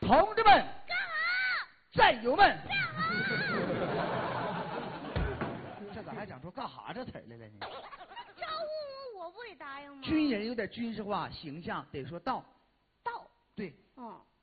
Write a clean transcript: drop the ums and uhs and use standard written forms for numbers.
同志们， 干哈？ 战友们， 干哈？ 这咋还讲出干哈这词儿来了呢？ 招呼我不得答应吗？ 军人有点军事化，形象得说到。 到。 对。 嗯。